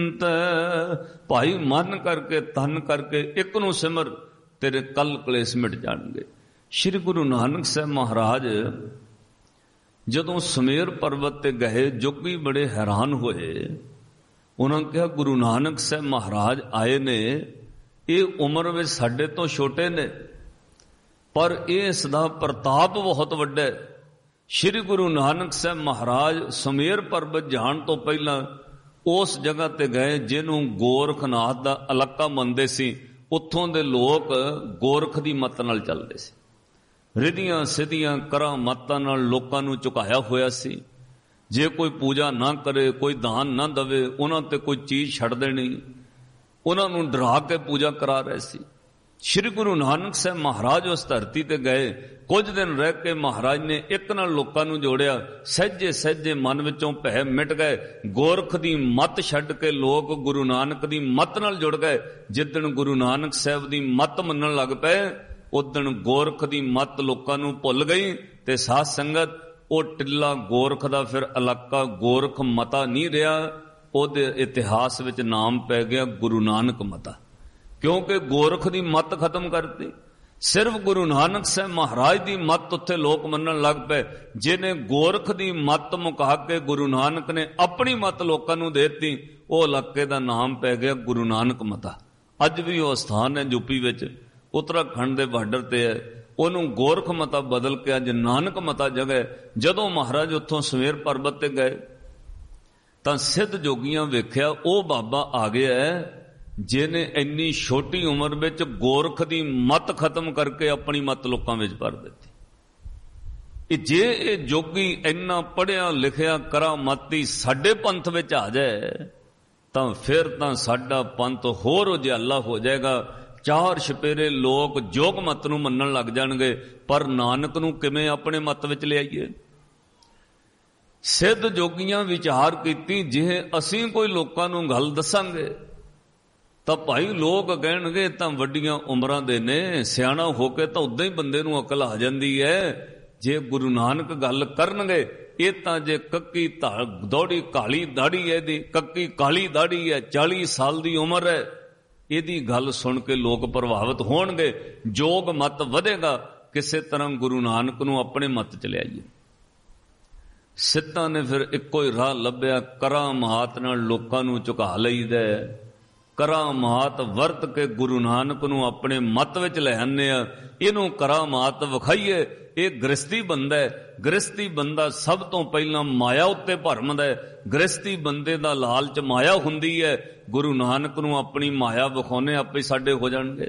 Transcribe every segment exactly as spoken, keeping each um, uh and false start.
भाई मन करके तन करके एक नूं सिमर, तेरे कल कलेस मिट जाणगे। श्री गुरु नानक साहब महाराज जदों सुमेर पर्वत ते गए, जोगी बड़े हैरान होए। उन्होंने कहा गुरु नानक साहब महाराज आए ने, ये उम्र में साडे तो छोटे ने, पर इसदा प्रताप बहुत वड्डा है। श्री गुरु नानक साहब महाराज सुमेर पर्वत जाण तो पहला उस जगह ते गए जिन्हों गोरखनाथ दा इलाका मनदे सी। उत्थों दे लोग गोरख दी मत नाल चलदे सी, रिधियां सिधियां करा मतां नाल लोकां नूं झुकाया होया सी। जे कोई पूजा ना करे, कोई दान ना दवे, उन्हां ते कोई चीज छड़ देनी, उन्हां नूं डरा के पूजा करा रहे सी। श्री गुरु नानक साहब महाराज उस धरती ते गए, कुछ दिन रह के महाराज ने एक नाल लोकां नूं जोड़िया। सहजे सहजे मन विचों भय मिट गए। गोरख दी मत छड्ड के लोग गुरु नानक दी मत नाल जुड़ गए। जिद्दण गुरु नानक साहब दी मत मनण लग पे, उदण गोरख दी मत लोकां नूं भुल गई। ते साध संगत वो टिल्ला गोरख दा फिर इलाका गोरख मता नहीं रहा, उहदे इतिहास विच नाम पै गया गुरु नानक मता, क्योंकि गोरख दी मत खत्म करती। सिर्फ गुरु नानक साहब महाराज दी मत उत्थे लोक मनण लग पे। जिन्हें गोरख दी मत मुका के गुरु नानक ने अपनी मत लोकां नूं देती, वो इलाके दा नाम पै गया गुरु नानक मता। अज भी वो स्थान है यूपी विच, उत्तराखंड दे बार्डर ते है। उन्होंने गोरख मता बदल के अज नानक मता जगह। जदों महाराज उत्थों सुमेर पर्वत ते गए तां सिद्ध जोगियां वेख्या वो बाबा आ गया है जिन्हें इन्नी छोटी उम्र में गोरख की मत खत्म करके अपनी मत लोगों में भर दी। जे ये जोगी इन्ना पढ़िया लिखिया करामती साडे पंथ में आ जाए तो फिर तो साडा पंथ होर उजाला हो जाएगा। चार छपेरे लोग जोग मत नूं मनण लग जाणगे, पर नानक नूं किवें अपने मत विच लिआईए। सिद्ध जोगियां विचार कीती, जे असीं कोई लोकां नूं गल दसांगे तो भाई लोग कहणगे तां वड्डियां उमरां दे ने, सियाणा होके तो उदां ही बंदे नूं अकल आ जांदी है। जे गुरु नानक गल करनगे, ये तां जे कक्की दौड़ी काली दाड़ी है, दी कक्की काली दाड़ी है, चाली साल दी उम्र है, इहदी गल सुन के लोग प्रभावित होणगे, जोग मत वधेगा। किसे तरह गुरु नानक नूं अपने मत च लिआईए। सिद्धां ने फिर इक्को ही राह लभ्या, करामात नाल लोकां नूं झुका लईदा। करामात वरत के गुरु नानक नूं अपने मत विच ले आने आ। इहनूं करामात विखाईए। ये गृहस्थी बंदा है। गृहस्थी बंदा सब तो पहला माया उत्ते भरमदा है। गृहस्थी बंदे दा लालच माया हुंदी है। गुरु नानक नूं अपनी माया विखाउने, आपे साडे हो जाणगे।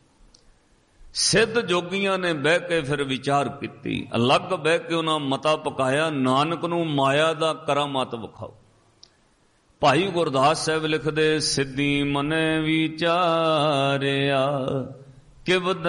सिद्ध जोगियां ने बह के फिर विचार कीती, अलग बह के उन्हां मता पकाया, नानक नूं माया दा करामात विखाओ। भाई गुरदास साहब लिखदे, सिद्धि मने विचारिया कि